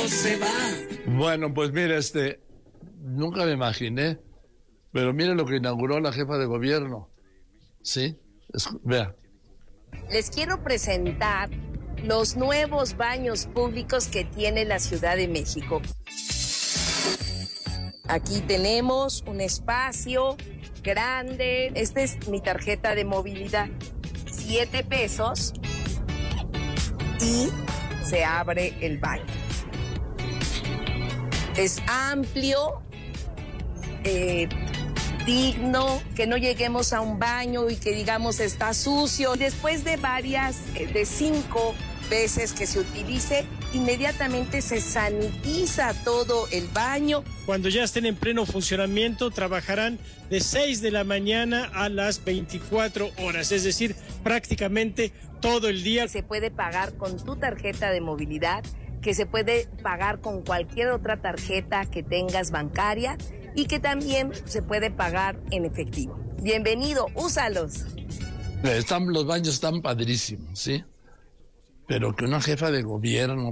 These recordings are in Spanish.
se va. Bueno, pues mira, nunca me imaginé, pero mire lo que inauguró la jefa de gobierno. ¿Sí? Vea. Les quiero presentar los nuevos baños públicos que tiene la Ciudad de México. Aquí tenemos un espacio grande. Esta es mi tarjeta de movilidad. 7 pesos y se abre el baño. Es amplio, digno, que no lleguemos a un baño y que digamos está sucio. Después de 5 veces que se utilice, inmediatamente se sanitiza todo el baño. Cuando ya estén en pleno funcionamiento, trabajarán de 6 de la mañana a las 24 horas, es decir, prácticamente todo el día. Se puede pagar con tu tarjeta de movilidad, que se puede pagar con cualquier otra tarjeta que tengas bancaria y que también se puede pagar en efectivo. Bienvenido, úsalos. Los baños están padrísimos, ¿sí? Pero que una jefa de gobierno,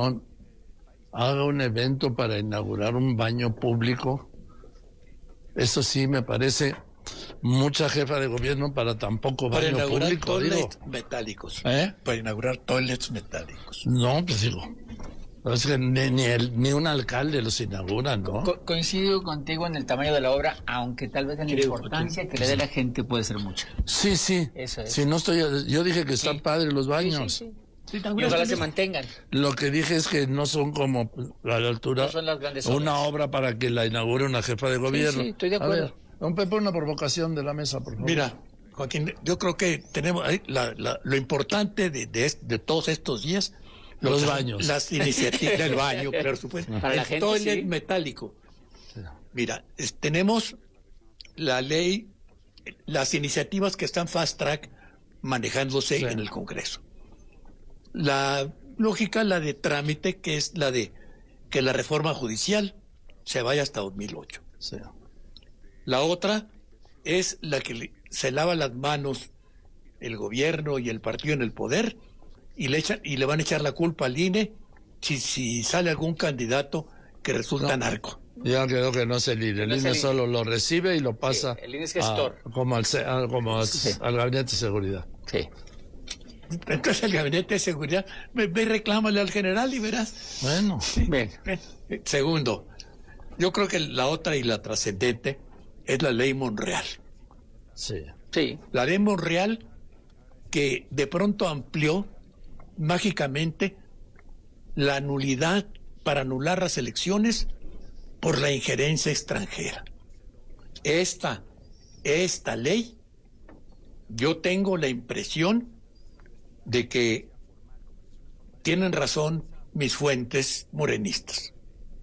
haga un evento para inaugurar un baño público, eso sí me parece mucha jefa de gobierno para tan poco baño público. Para inaugurar toilets metálicos. Para inaugurar toilets metálicos. No, pues digo, es que ni un alcalde los inaugura, ¿no? Coincido contigo en el tamaño de la obra, aunque tal vez en la importancia que le dé la gente puede ser mucha. Sí. Eso es. Si no yo dije que están padres los baños. Sí. Y ojalá se mantengan. Lo que dije es que no son como a la altura, no son las grandes una obra para que la inaugure una jefa de gobierno. Sí, estoy de acuerdo. A ver, don Pepe, una provocación de la mesa, por favor. Mira, Joaquín, yo creo que tenemos ahí lo importante de todos estos días. Los baños. Las iniciativas del baño, por supuesto. Para la gente, toilet metálico. Mira, tenemos la ley, las iniciativas que están fast track manejándose en el Congreso. La lógica, la de trámite, que es la de que la reforma judicial se vaya hasta 2008. Sí. La otra es la que se lava las manos el gobierno y el partido en el poder y le van a echar la culpa al INE si sale algún candidato que resulta narco. Ya quedó que no es el INE. El INE solo lo recibe y lo pasa el INE es gestor. Al gabinete de seguridad. Sí. Entonces el gabinete de seguridad, ve y reclámale al general y verás. Bueno. Bien. Segundo, yo creo que la otra y la trascendente es la ley Monreal. Sí. La ley Monreal que de pronto amplió mágicamente la nulidad para anular las elecciones por la injerencia extranjera. Esta ley, yo tengo la impresión de que tienen razón mis fuentes morenistas,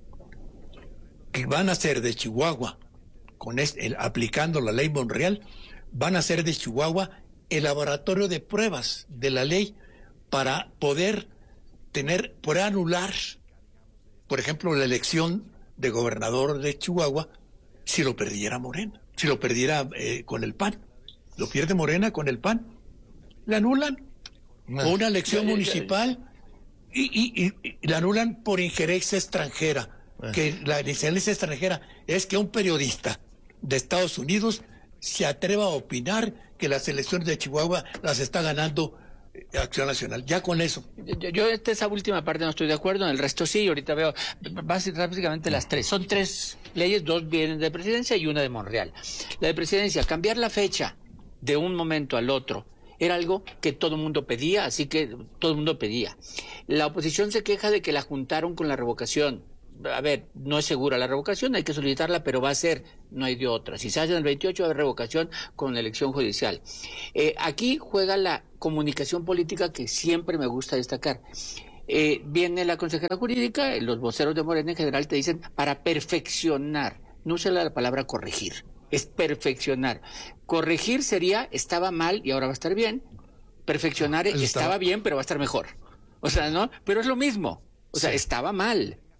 que van a ser de Chihuahua, aplicando la ley Monreal, van a ser de Chihuahua el laboratorio de pruebas de la ley para poder anular, por ejemplo, la elección de gobernador de Chihuahua si lo perdiera Morena, si lo perdiera con el PAN. Lo pierde Morena con el PAN, la anulan. O una elección municipal y la anulan por injerencia extranjera. Que la injerencia extranjera es que un periodista de Estados Unidos se atreva a opinar que las elecciones de Chihuahua las está ganando Acción Nacional. Ya con eso. Yo esa última parte no estoy de acuerdo, en el resto sí. Ahorita veo básicamente las tres. Son 3 leyes, 2 vienen de presidencia y una de Monreal. La de presidencia, cambiar la fecha de un momento al otro era algo que todo el mundo pedía, así que todo el mundo pedía. La oposición se queja de que la juntaron con la revocación. A ver, no es segura la revocación, hay que solicitarla, pero va a ser, no hay de otra. Si se hace en el 28, va a haber revocación con la elección judicial. Aquí juega la comunicación política que siempre me gusta destacar. Viene la consejera jurídica, los voceros de Morena en general te dicen para perfeccionar, no usa la palabra corregir. Es perfeccionar. Corregir sería estaba mal y ahora va a estar bien. Perfeccionar estaba bien pero va a estar mejor. O sea, ¿no? Pero es lo mismo. O sea, estaba mal.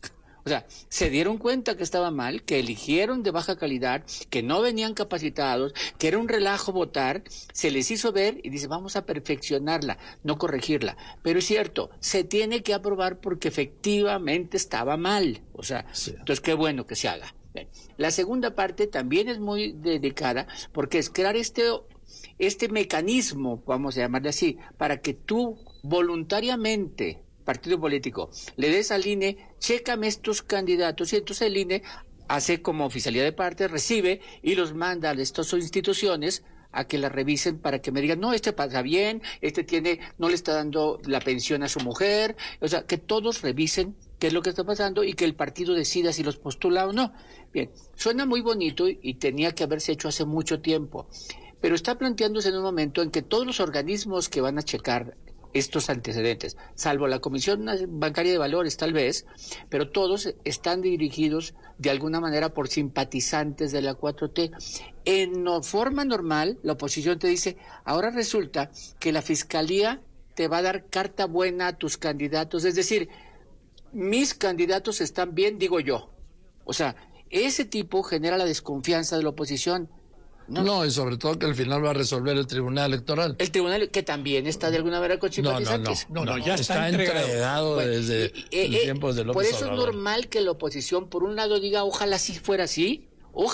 O sea, se dieron cuenta que estaba mal, que eligieron de baja calidad, que no venían capacitados, que era un relajo votar, se les hizo ver y dice, vamos a perfeccionarla, no corregirla. Pero es cierto, se tiene que aprobar porque efectivamente estaba mal. O sea, sí. Entonces qué bueno que se haga. Bien. La segunda parte también es muy delicada porque es crear este mecanismo, vamos a llamarle así, para que tú voluntariamente, partido político, le des al INE, chécame estos candidatos, y entonces el INE hace como oficialidad de parte, recibe y los manda a estas instituciones a que la revisen para que me digan, no, este pasa bien, no le está dando la pensión a su mujer, o sea, que todos revisen qué es lo que está pasando y que el partido decida si los postula o no. Bien, suena muy bonito y tenía que haberse hecho hace mucho tiempo, pero está planteándose en un momento en que todos los organismos que van a checar estos antecedentes, salvo la Comisión Bancaria de Valores tal vez, pero todos están dirigidos de alguna manera por simpatizantes de la 4T. En forma normal, la oposición te dice, ahora resulta que la Fiscalía te va a dar carta buena a tus candidatos, es decir, mis candidatos están bien, digo yo. O sea, ese tipo genera la desconfianza de la oposición. No, y sobre todo que al final va a resolver el Tribunal Electoral. El Tribunal que también está de alguna manera con simpatizantes. No, ya está entregado bueno, desde el tiempo de López Por eso Obrador. Es normal que la oposición, por un lado, diga, ojalá si fuera así,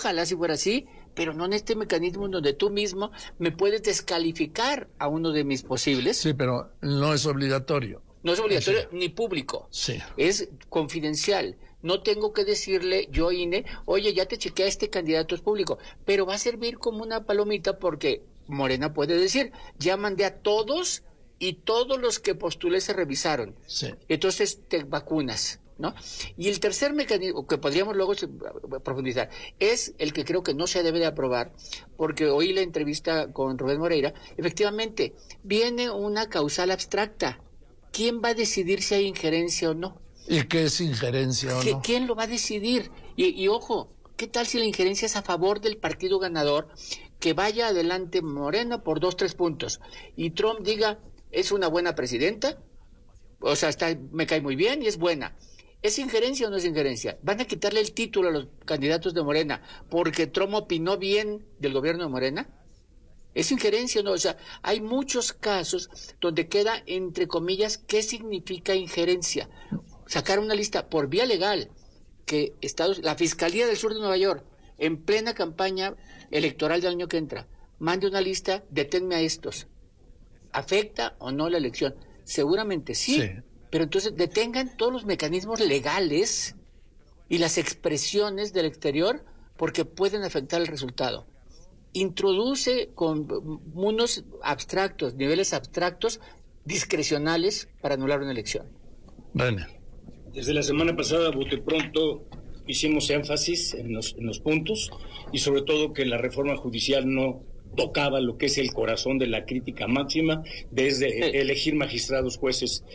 pero no en este mecanismo donde tú mismo me puedes descalificar a uno de mis posibles. Sí, pero no es obligatorio. No es obligatorio ni público. Sí. Es confidencial. No tengo que decirle yo, INE, oye, ya te chequeé, este candidato es público, pero va a servir como una palomita porque Morena puede decir, ya mandé a todos y todos los que postulé se revisaron. Sí. Entonces te vacunas, ¿no? Y el tercer mecanismo, que podríamos luego profundizar, es el que creo que no se debe de aprobar, porque oí la entrevista con Rubén Moreira, efectivamente, viene una causal abstracta. ¿Quién va a decidir si hay injerencia o no? ¿Y qué es injerencia o no? ¿Quién lo va a decidir? Y ojo, ¿qué tal si la injerencia es a favor del partido ganador, que vaya adelante Morena por 2-3 puntos, y Trump diga, es una buena presidenta, o sea, me cae muy bien y es buena? ¿Es injerencia o no es injerencia? ¿Van a quitarle el título a los candidatos de Morena porque Trump opinó bien del gobierno de Morena? ¿Es injerencia o no? O sea, hay muchos casos donde queda, entre comillas, ¿qué significa injerencia? Sacar una lista por vía legal, que la Fiscalía del Sur de Nueva York, en plena campaña electoral del año que entra, mande una lista, deténme a estos. ¿Afecta o no la elección? Seguramente sí. Pero entonces detengan todos los mecanismos legales y las expresiones del exterior porque pueden afectar el resultado. Introduce con unos abstractos, niveles abstractos, discrecionales para anular una elección. René. Desde la semana pasada, bote pronto, hicimos énfasis en los puntos y sobre todo que la reforma judicial no tocaba lo que es el corazón de la crítica máxima, desde elegir magistrados, jueces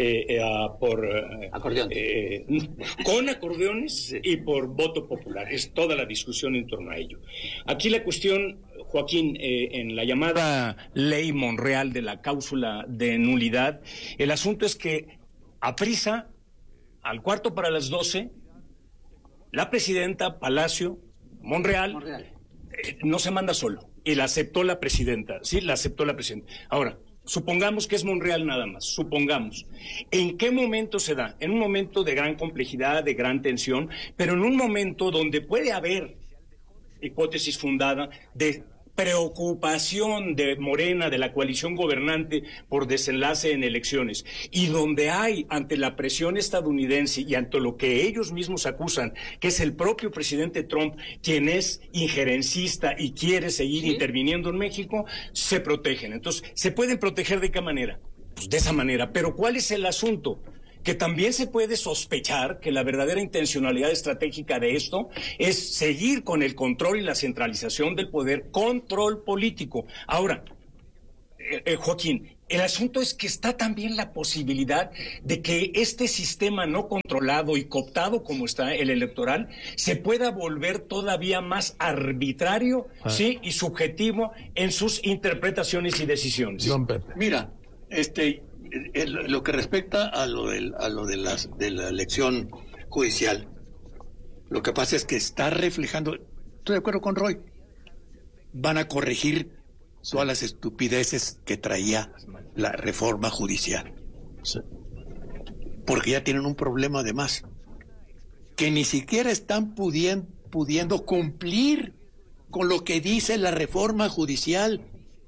por acordeón, con acordeones y por voto popular. Es toda la discusión en torno a ello. Aquí la cuestión, Joaquín, en la llamada ley Monreal de la cláusula de nulidad, el asunto es que aprisa, al 11:45, la presidenta Palacio, Monreal. No se manda solo, y la aceptó la presidenta, sí, la aceptó la presidenta. Ahora, supongamos que es Monreal nada más, supongamos. ¿En qué momento se da? En un momento de gran complejidad, de gran tensión, pero en un momento donde puede haber hipótesis fundada de preocupación de Morena, de la coalición gobernante, por desenlace en elecciones, y donde hay, ante la presión estadounidense y ante lo que ellos mismos acusan, que es el propio presidente Trump quien es injerencista y quiere seguir interviniendo en México, se protegen. Entonces, ¿se pueden proteger de qué manera? Pues de esa manera. Pero ¿cuál es el asunto? Que también se puede sospechar que la verdadera intencionalidad estratégica de esto es seguir con el control y la centralización del poder, control político. Ahora, Joaquín, el asunto es que está también la posibilidad de que este sistema no controlado y cooptado como está el electoral se pueda volver todavía más arbitrario, ¿sí? Y subjetivo en sus interpretaciones y decisiones. Don Pepe. Mira, lo que respecta a lo de la elección judicial, Lo que pasa es que está reflejando, estoy de acuerdo con Roy, van a corregir todas las estupideces que traía la reforma judicial. Sí. Porque ya tienen un problema además, que ni siquiera están pudiendo cumplir con lo que dice la reforma judicial.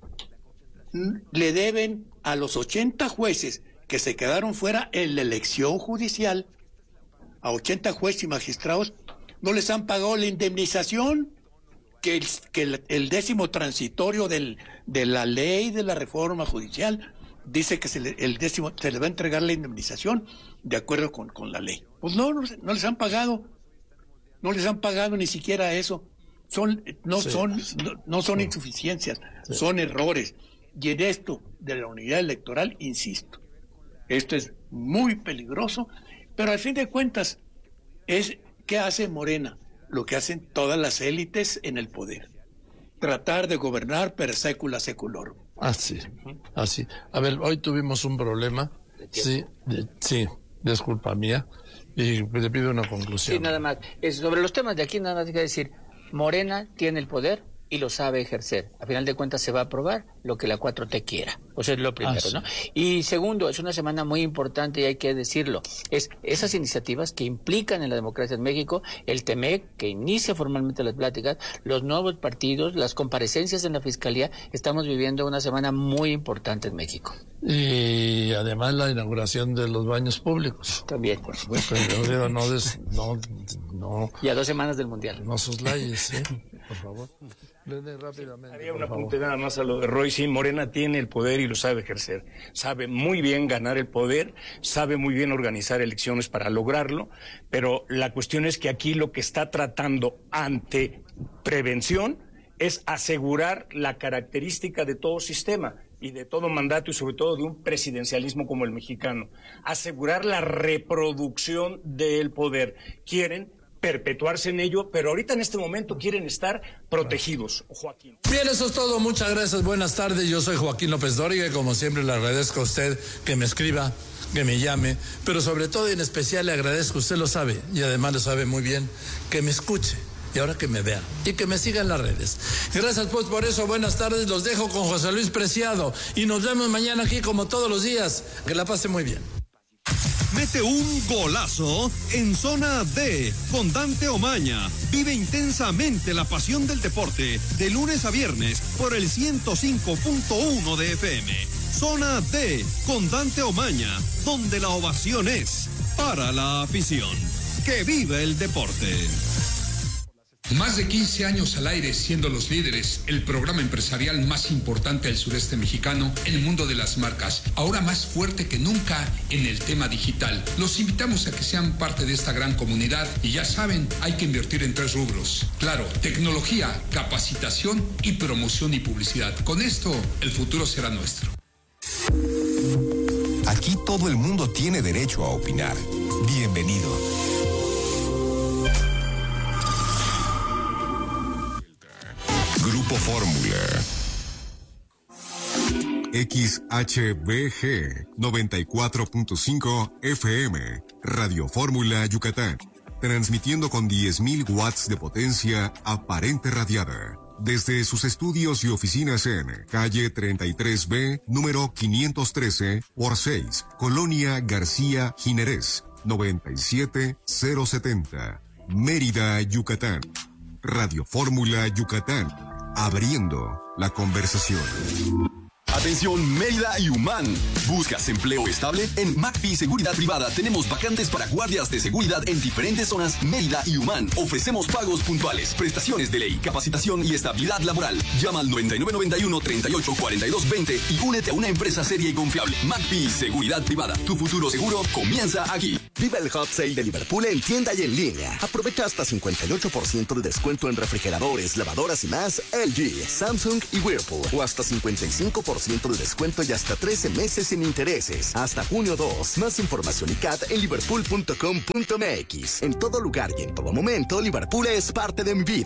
Le deben a los 80 jueces que se quedaron fuera en la elección judicial, a 80 jueces y magistrados, no les han pagado la indemnización que el 10º transitorio de la ley de la reforma judicial dice que el 10º se les va a entregar la indemnización de acuerdo con la ley. Pues no les han pagado, no les han pagado ni siquiera eso. No son insuficiencias, son errores. Y en esto de la unidad electoral, insisto, esto es muy peligroso, pero al fin de cuentas, ¿qué hace Morena? Lo que hacen todas las élites en el poder. Tratar de gobernar per secula seculorum. Así. A ver, hoy tuvimos un problema. Sí, es culpa mía. Y le pido una conclusión. Sí, nada más. Sobre los temas de aquí, nada más hay que decir, Morena tiene el poder y lo sabe ejercer. A final de cuentas se va a aprobar lo que la 4T quiera. O sea, es lo primero, sí. ¿No? Y segundo, es una semana muy importante y hay que decirlo. Es esas iniciativas que implican en la democracia en México, el TEMEC, que inicia formalmente las pláticas, los nuevos partidos, las comparecencias en la Fiscalía. Estamos viviendo una semana muy importante en México. Y además la inauguración de los baños públicos. También, por supuesto. No. Y a 2 semanas del Mundial. No soslayes, ¿sí? Por favor. Rápidamente. Haría un apunte nada más a lo de Roy. Sí, Morena tiene el poder y lo sabe ejercer. Sabe muy bien ganar el poder, sabe muy bien organizar elecciones para lograrlo, pero la cuestión es que aquí lo que está tratando ante prevención es asegurar la característica de todo sistema y de todo mandato y sobre todo de un presidencialismo como el mexicano. Asegurar la reproducción del poder. Quieren perpetuarse en ello, pero ahorita en este momento quieren estar protegidos. Joaquín. Bien, eso es todo. Muchas gracias. Buenas tardes. Yo soy Joaquín López Dóriga y como siempre le agradezco a usted que me escriba, que me llame, pero sobre todo y en especial le agradezco, usted lo sabe y además lo sabe muy bien, que me escuche y ahora que me vea y que me siga en las redes. Gracias pues por eso. Buenas tardes. Los dejo con José Luis Preciado y nos vemos mañana aquí como todos los días. Que la pase muy bien. Mete un golazo en Zona D con Dante Omaña. Vive intensamente la pasión del deporte de lunes a viernes por el 105.1 de FM. Zona D con Dante Omaña, donde la ovación es para la afición. ¡Que vive el deporte! Más de 15 años al aire siendo los líderes, el programa empresarial más importante del sureste mexicano, el mundo de las marcas, ahora más fuerte que nunca en el tema digital. Los invitamos a que sean parte de esta gran comunidad y ya saben, hay que invertir en 3 rubros. Claro, tecnología, capacitación y promoción y publicidad. Con esto, el futuro será nuestro. Aquí todo el mundo tiene derecho a opinar. Bienvenido. Grupo Fórmula. XHBG 94.5 FM. Radio Fórmula Yucatán. Transmitiendo con 10.000 watts de potencia aparente radiada. Desde sus estudios y oficinas en calle 33B, número 513 por 6, Colonia García Jiménez, 97070, Mérida, Yucatán. Radio Fórmula Yucatán, abriendo la conversación. Atención Mérida y Humán. ¿Buscas empleo estable? En McPhee Seguridad Privada tenemos vacantes para guardias de seguridad en diferentes zonas Mérida y Humán. Ofrecemos pagos puntuales, prestaciones de ley, capacitación y estabilidad laboral. Llama al 9991-384220 y únete a una empresa seria y confiable. McPhee Seguridad Privada. Tu futuro seguro comienza aquí. Viva el Hot Sale de Liverpool en tienda y en línea. Aprovecha hasta 58% de descuento en refrigeradores, lavadoras y más LG, Samsung y Whirlpool. O hasta 55% de descuento y hasta 13 meses sin intereses. Hasta junio 2. Más información y CAT en liverpool.com.mx. En todo lugar y en todo momento, Liverpool es parte de mi vida.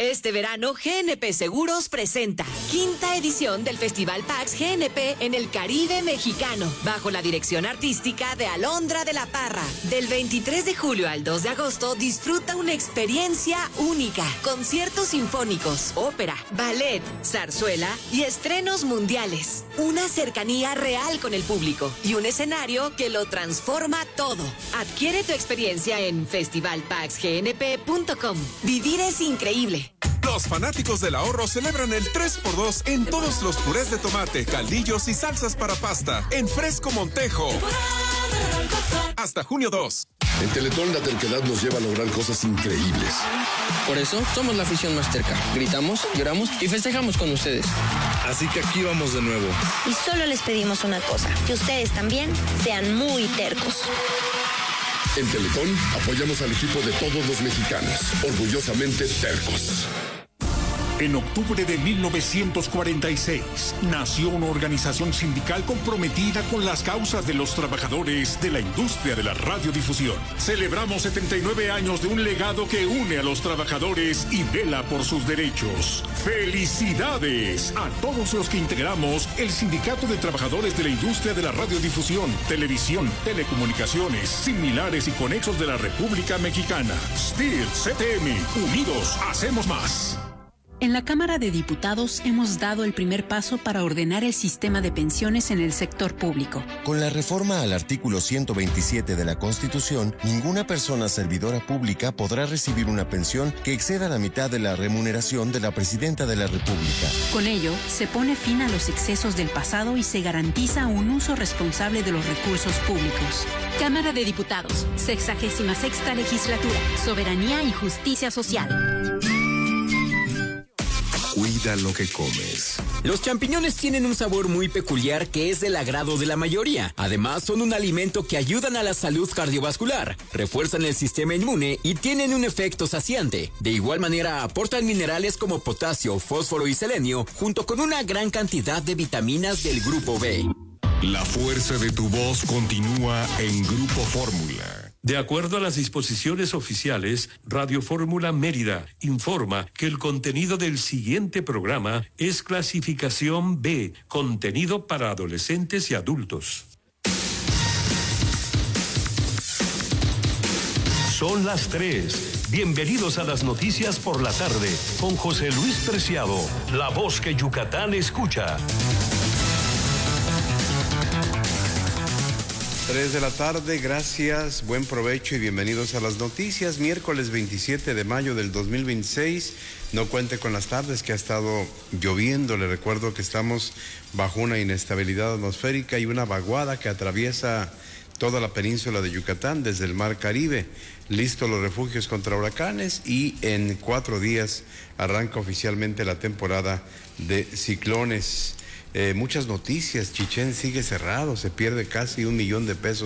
Este verano, GNP Seguros presenta 5ª edición del Festival PAX GNP en el Caribe mexicano, bajo la dirección artística de Alondra de la Parra. Del 23 de julio al 2 de agosto, disfruta una experiencia única. Conciertos sinfónicos, ópera, ballet, zarzuela y estrenos mundiales. Una cercanía real con el público y un escenario que lo transforma todo. Adquiere tu experiencia en festivalpaxgnp.com. Vivir es increíble. Los fanáticos del ahorro celebran el 3x2 en todos los purés de tomate, caldillos y salsas para pasta en Fresco Montejo. Hasta junio 2. En Teletón la terquedad nos lleva a lograr cosas increíbles. Por eso somos la afición más terca. Gritamos, lloramos y festejamos con ustedes. Así que aquí vamos de nuevo. Y solo les pedimos una cosa, que ustedes también sean muy tercos. En Teletón apoyamos al equipo de todos los mexicanos, orgullosamente tercos. En octubre de 1946, nació una organización sindical comprometida con las causas de los trabajadores de la industria de la radiodifusión. Celebramos 79 años de un legado que une a los trabajadores y vela por sus derechos. ¡Felicidades a todos los que integramos el Sindicato de Trabajadores de la Industria de la Radiodifusión, Televisión, Telecomunicaciones, similares y conexos de la República Mexicana! STIR, CTM, unidos hacemos más. En la Cámara de Diputados hemos dado el primer paso para ordenar el sistema de pensiones en el sector público. Con la reforma al artículo 127 de la Constitución, ninguna persona servidora pública podrá recibir una pensión que exceda la mitad de la remuneración de la Presidenta de la República. Con ello, se pone fin a los excesos del pasado y se garantiza un uso responsable de los recursos públicos. Cámara de Diputados, 66ª Legislatura, Soberanía y Justicia Social. Cuida lo que comes. Los champiñones tienen un sabor muy peculiar que es del agrado de la mayoría. Además, son un alimento que ayudan a la salud cardiovascular, refuerzan el sistema inmune y tienen un efecto saciante. De igual manera, aportan minerales como potasio, fósforo y selenio, junto con una gran cantidad de vitaminas del grupo B. La fuerza de tu voz continúa en Grupo Fórmula. De acuerdo a las disposiciones oficiales, Radio Fórmula Mérida informa que el contenido del siguiente programa es clasificación B, contenido para adolescentes y adultos. Son las 3. Bienvenidos a las noticias por la tarde con José Luis Preciado, la voz que Yucatán escucha. 3 de la tarde, gracias, buen provecho y bienvenidos a las noticias. Miércoles 27 de mayo del 2026, no cuente con las tardes que ha estado lloviendo. Le recuerdo que estamos bajo una inestabilidad atmosférica y una vaguada que atraviesa toda la península de Yucatán desde el Mar Caribe. Listos los refugios contra huracanes y en 4 días arranca oficialmente la temporada de ciclones. Muchas noticias. Chichén sigue cerrado, se pierde casi $1 millón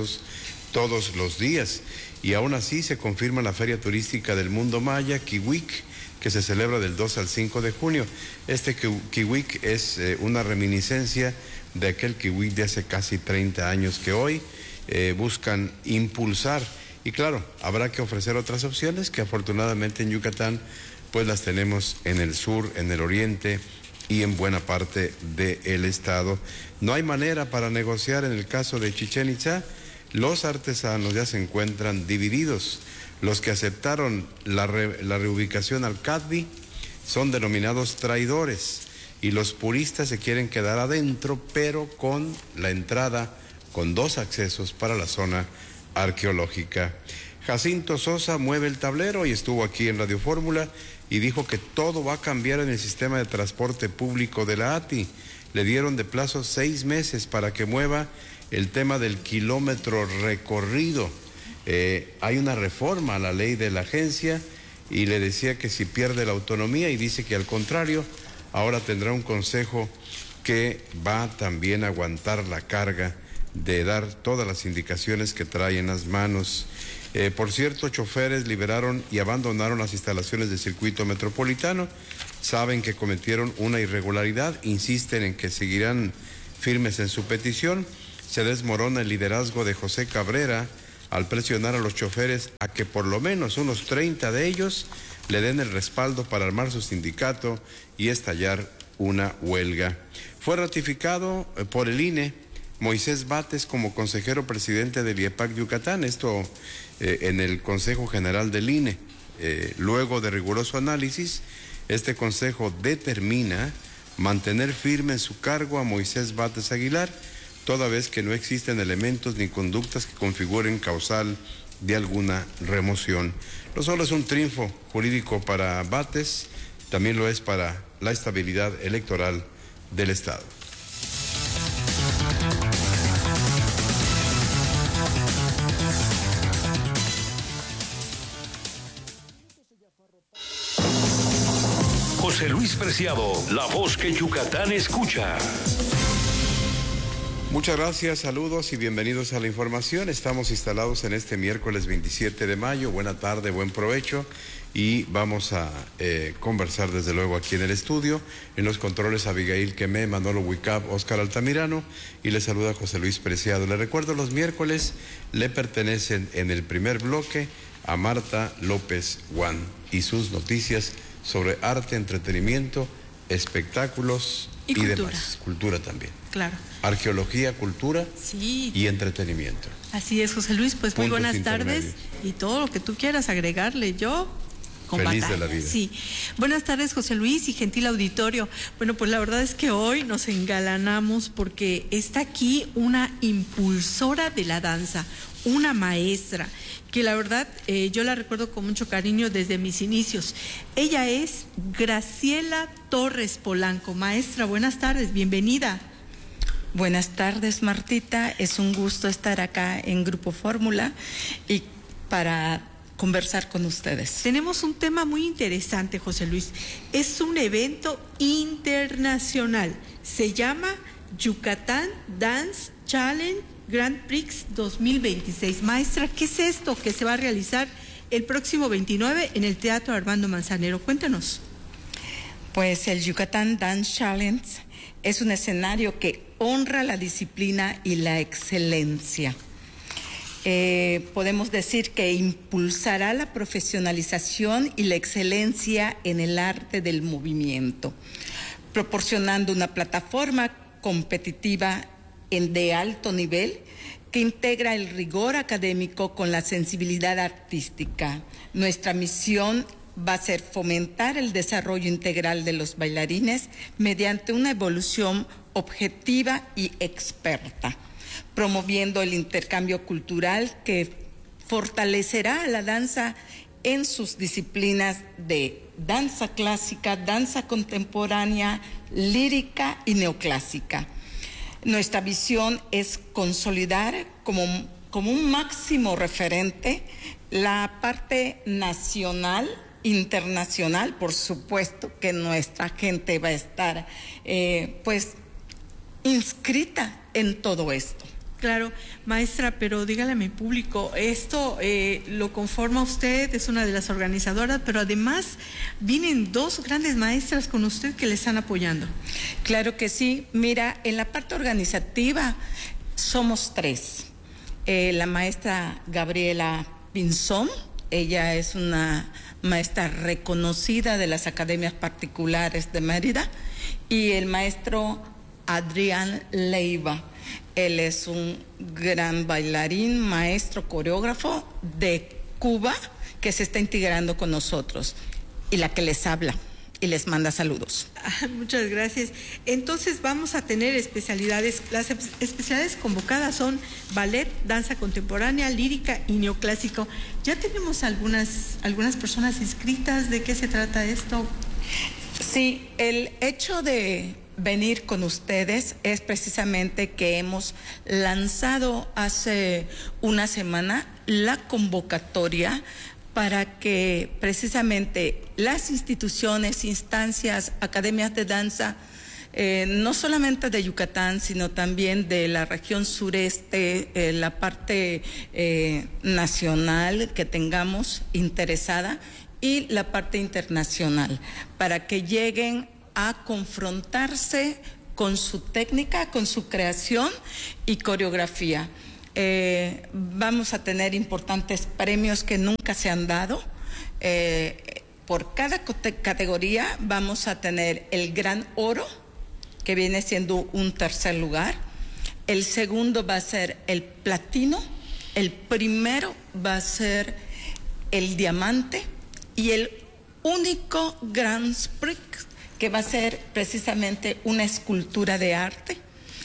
todos los días y aún así se confirma la Feria Turística del Mundo Maya, Kiwik, que se celebra del 2 al 5 de junio. Este Kiwik es una reminiscencia de aquel Kiwik de hace casi 30 años que hoy buscan impulsar y claro, habrá que ofrecer otras opciones que afortunadamente en Yucatán pues las tenemos en el sur, en el oriente y en buena parte del estado. No hay manera para negociar en el caso de Chichén Itzá. Los artesanos ya se encuentran divididos. Los que aceptaron la reubicación al CADBI son denominados traidores y los puristas se quieren quedar adentro, pero con la entrada, con 2 accesos para la zona arqueológica. Jacinto Sosa mueve el tablero y estuvo aquí en Radio Fórmula y dijo que todo va a cambiar en el sistema de transporte público de la ATI. Le dieron de plazo 6 meses para que mueva el tema del kilómetro recorrido. Hay una reforma a la ley de la agencia y le decía que si pierde la autonomía y dice que al contrario, ahora tendrá un consejo que va también a aguantar la carga de dar todas las indicaciones que trae en las manos. Por cierto, choferes liberaron y abandonaron las instalaciones del circuito metropolitano. Saben que cometieron una irregularidad, insisten en que seguirán firmes en su petición. Se desmorona el liderazgo de José Cabrera al presionar a los choferes a que por lo menos unos 30 de ellos le den el respaldo para armar su sindicato y estallar una huelga. Fue ratificado por el INE Moisés Bates como consejero presidente del IEPAC Yucatán, esto en el Consejo General del INE. Luego de riguroso análisis, este consejo determina mantener firme en su cargo a Moisés Bates Aguilar, toda vez que no existen elementos ni conductas que configuren causal de alguna remoción. No solo es un triunfo jurídico para Bates, también lo es para la estabilidad electoral del Estado. José Luis Preciado, la voz que Yucatán escucha. Muchas gracias, saludos y bienvenidos a la información. Estamos instalados en este miércoles 27 de mayo. Buena tarde, buen provecho. Y vamos a conversar desde luego aquí en el estudio. En los controles Abigail Quemé, Manolo Huicap, Óscar Altamirano. Y le saluda José Luis Preciado. Le recuerdo, los miércoles le pertenecen en el primer bloque a Marta López Guán y sus noticias sobre arte, entretenimiento, espectáculos y demás. Cultura también. Claro. Arqueología, cultura y entretenimiento. Así es, José Luis. Pues muy buenas tardes y todo lo que tú quieras agregarle. Yo con feliz batalla. De la vida. Sí. Buenas tardes, José Luis y gentil auditorio. Bueno, pues la verdad es que hoy nos engalanamos porque está aquí una impulsora de la danza, una maestra, que la verdad yo la recuerdo con mucho cariño desde mis inicios. Ella es Graciela Torres Polanco. Maestra, buenas tardes, bienvenida. Buenas tardes, Martita. Es un gusto estar acá en Grupo Fórmula y para conversar con ustedes. Tenemos un tema muy interesante, José Luis. Es un evento internacional. Se llama Yucatán Dance Challenge Grand Prix 2026. Maestra, ¿qué es esto que se va a realizar el próximo 29 en el Teatro Armando Manzanero? Cuéntanos. Pues el Yucatán Dance Challenge es un escenario que honra la disciplina y la excelencia. Podemos decir que impulsará la profesionalización y la excelencia en el arte del movimiento, proporcionando una plataforma competitiva de alto nivel que integra el rigor académico con la sensibilidad artística. Nuestra misión va a ser fomentar el desarrollo integral de los bailarines mediante una evolución objetiva y experta, promoviendo el intercambio cultural que fortalecerá a la danza en sus disciplinas de danza clásica, danza contemporánea, lírica y neoclásica. Nuestra visión es consolidar como un máximo referente la parte nacional, internacional. Por supuesto que nuestra gente va a estar inscrita en todo esto. Claro, maestra, pero dígale a mi público, esto lo conforma usted, es una de las organizadoras, pero además vienen dos grandes maestras con usted que le están apoyando. Claro que sí. Mira, en la parte organizativa somos tres. La maestra Gabriela Pinzón, ella es una maestra reconocida de las academias particulares de Mérida, y el maestro Adrián Leiva. Él es un gran bailarín, maestro, coreógrafo de Cuba, que se está integrando con nosotros, y la que les habla y les manda saludos. Muchas gracias. Entonces vamos a tener especialidades. Las especialidades convocadas son ballet, danza contemporánea, lírica y neoclásico. Ya tenemos algunas personas inscritas. ¿De qué se trata esto? Sí, el hecho de venir con ustedes es precisamente que hemos lanzado hace una semana la convocatoria para que precisamente las instituciones, instancias, academias de danza, no solamente de Yucatán, sino también de la región sureste, la parte nacional que tengamos interesada, y la parte internacional, para que lleguen a confrontarse con su técnica, con su creación y coreografía. Vamos a tener importantes premios que nunca se han dado. Por cada categoría vamos a tener el Gran Oro, que viene siendo un tercer lugar. El segundo va a ser el Platino. El primero va a ser el Diamante. Y el único Grand Prix, que va a ser precisamente una escultura de arte,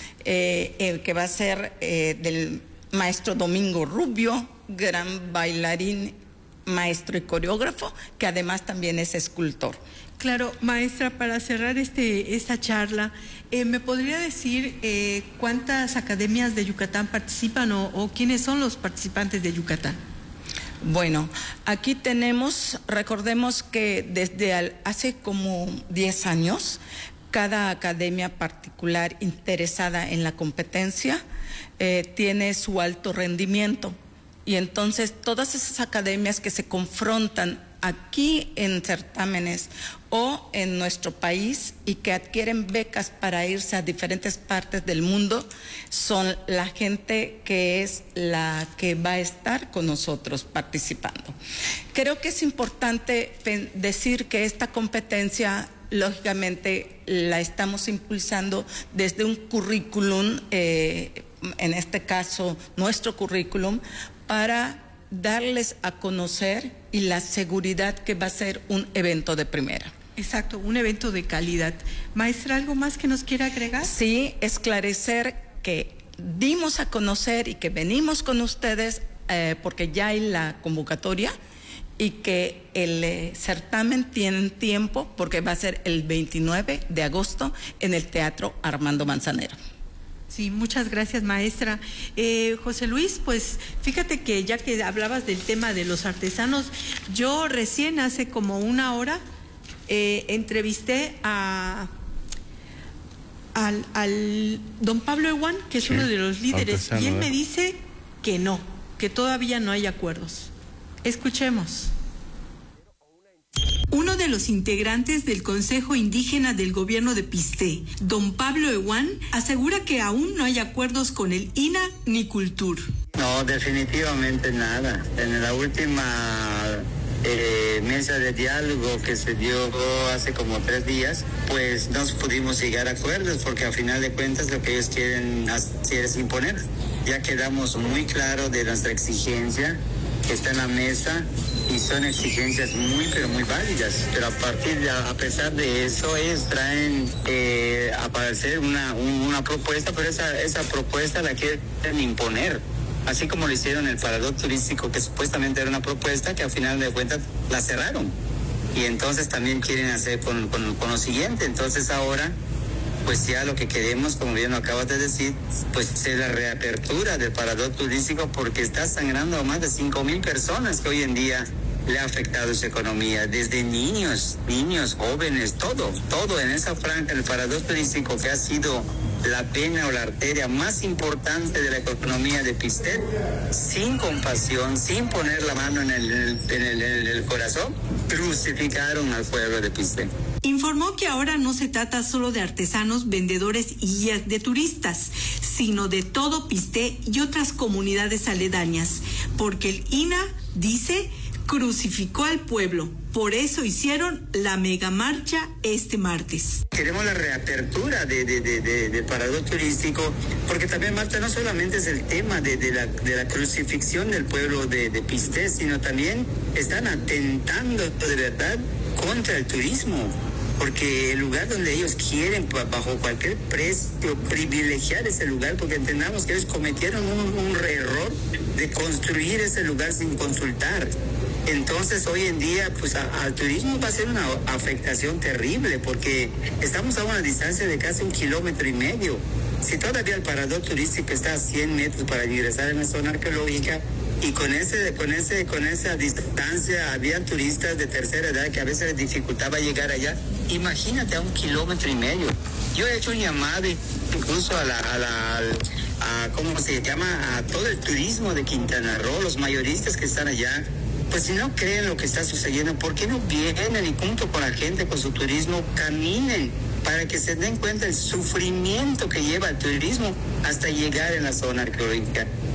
que va a ser del maestro Domingo Rubio, gran bailarín, maestro y coreógrafo, que además también es escultor. Claro, maestra, para cerrar esta charla, ¿me podría decir cuántas academias de Yucatán participan o quiénes son los participantes de Yucatán? Bueno, aquí recordemos que desde hace como 10 años, cada academia particular interesada en la competencia tiene su alto rendimiento. Y entonces todas esas academias que se confrontan aquí en certámenes o en nuestro país y que adquieren becas para irse a diferentes partes del mundo son la gente que es la que va a estar con nosotros participando. Creo que es importante decir que esta competencia, lógicamente, la estamos impulsando desde un currículum, en este caso nuestro currículum, para darles a conocer y la seguridad que va a ser un evento de primera. Exacto, un evento de calidad. Maestra, ¿algo más que nos quiera agregar? Sí, esclarecer que dimos a conocer y que venimos con ustedes porque ya hay la convocatoria y que el certamen tiene tiempo porque va a ser el 29 de agosto en el Teatro Armando Manzanero. Sí, muchas gracias, maestra. José Luis, pues fíjate que ya que hablabas del tema de los artesanos, yo recién hace como una hora entrevisté al don Pablo Eguán, que es uno de los líderes, y él me dice que no, que todavía no hay acuerdos. Escuchemos. Uno de los integrantes del Consejo Indígena del Gobierno de Pisté, don Pablo Eguán, asegura que aún no hay acuerdos con el INA ni Cultur. No, definitivamente nada. En la última mesa de diálogo que se dio hace como 3 días, pues no pudimos llegar a acuerdos porque a final de cuentas lo que ellos quieren hacer es imponer. Ya quedamos muy claro de nuestra exigencia que está en la mesa y son exigencias muy pero muy válidas, pero a pesar de eso ellos traen a parecer una propuesta, pero esa propuesta la quieren imponer, así como lo hicieron el parador turístico, que supuestamente era una propuesta que al final de cuentas la cerraron, y entonces también quieren hacer con lo siguiente. Entonces ahora pues ya lo que queremos, como bien lo acabas de decir, pues es la reapertura del parador turístico, porque está sangrando a más de 5,000 personas que hoy en día le ha afectado su economía, desde niños, jóvenes, todo en esa franja del parador turístico, que ha sido la vena o la arteria más importante de la economía de Pisté. Sin compasión, sin poner la mano en el corazón, crucificaron al pueblo de Pisté. Informó que ahora no se trata solo de artesanos, vendedores y guías de turistas, sino de todo Pisté y otras comunidades aledañas, porque el INA, dice, crucificó al pueblo. Por eso hicieron la megamarcha este martes. Queremos la reapertura del parador turístico, porque también, Marta, no solamente es el tema de la crucifixión del pueblo de Pisté, sino también están atentando de verdad contra el turismo, porque el lugar donde ellos quieren, bajo cualquier precio, privilegiar ese lugar, porque entendamos que ellos cometieron un error de construir ese lugar sin consultar. Entonces hoy en día pues al turismo va a ser una afectación terrible, porque estamos a una distancia de casi 1,5 kilómetros. Si todavía el parador turístico está a 100 metros para ingresar en la zona arqueológica, y con esa distancia había turistas de tercera edad que a veces les dificultaba llegar allá, imagínate a 1,5 kilómetros. Yo he hecho un llamado incluso ¿cómo se llama? A todo el turismo de Quintana Roo, los mayoristas que están allá. Pues si no creen lo que está sucediendo, ¿por qué no vienen y junto con la gente, con su turismo, caminen para que se den cuenta del sufrimiento que lleva el turismo hasta llegar en la zona arqueológica?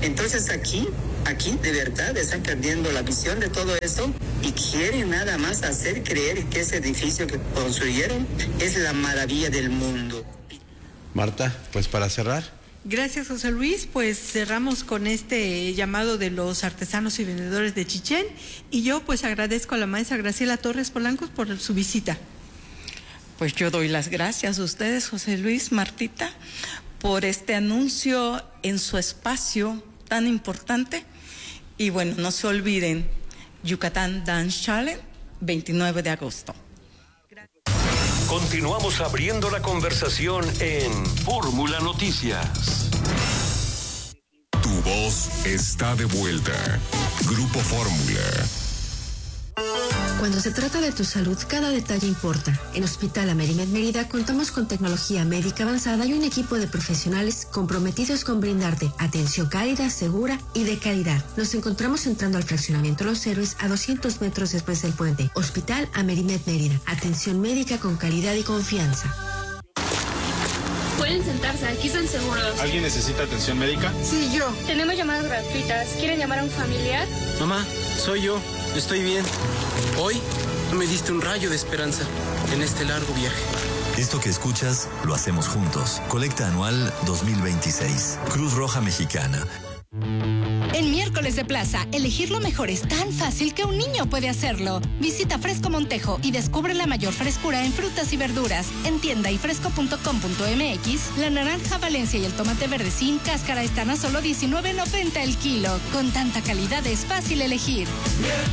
Entonces aquí de verdad están perdiendo la visión de todo esto y quieren nada más hacer creer que ese edificio que construyeron es la maravilla del mundo. Marta, pues para cerrar. Gracias, José Luis. Pues cerramos con este llamado de los artesanos y vendedores de Chichén, y yo pues agradezco a la maestra Graciela Torres Polancos por su visita. Pues yo doy las gracias a ustedes, José Luis, Martita, por este anuncio en su espacio tan importante. Y bueno, no se olviden, Yucatán Dance Challenge, 29 de agosto. Continuamos abriendo la conversación en Fórmula Noticias. Tu voz está de vuelta. Grupo Fórmula. Cuando se trata de tu salud, cada detalle importa. En Hospital Amerimed Mérida contamos con tecnología médica avanzada y un equipo de profesionales comprometidos con brindarte atención cálida, segura y de calidad. Nos encontramos entrando al fraccionamiento Los Héroes a 200 metros después del puente. Hospital Amerimed Mérida. Atención médica con calidad y confianza. Pueden sentarse, aquí están seguros. ¿Alguien necesita atención médica? Sí, yo. Tenemos llamadas gratuitas. ¿Quieren llamar a un familiar? Mamá, soy yo. Estoy bien. Hoy me diste un rayo de esperanza en este largo viaje. Esto que escuchas lo hacemos juntos. Colecta anual 2026. Cruz Roja Mexicana. En Miércoles de Plaza, elegir lo mejor es tan fácil que un niño puede hacerlo. Visita Fresco Montejo y descubre la mayor frescura en frutas y verduras. En tienda y fresco.com.mx, la naranja Valencia y el tomate verde sin cáscara están a solo $19.90 el kilo. Con tanta calidad es fácil elegir.